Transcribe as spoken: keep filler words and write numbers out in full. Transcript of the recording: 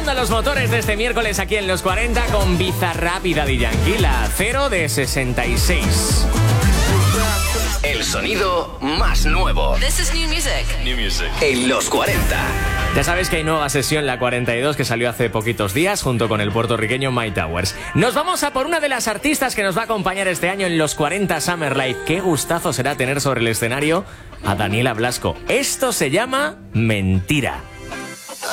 encienda los motores de este miércoles aquí en Los cuarenta con Bizarrap y Daddy Yankee, la cero de sesenta y seis. El sonido más nuevo. This is new music. New music. En Los cuarenta. Ya sabéis que hay nueva sesión, la cuarenta y dos, que salió hace poquitos días junto con el puertorriqueño My Towers. Nos vamos a por una de las artistas que nos va a acompañar este año en Los cuarenta Summer Live. Qué gustazo será tener sobre el escenario a Daniela Blasco. Esto se llama Mentira.